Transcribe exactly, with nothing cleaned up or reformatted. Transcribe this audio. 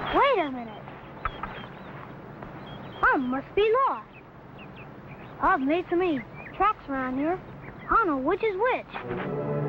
Wait a minute. I must be lost. I've made so many tracks around here, I don't know which is which.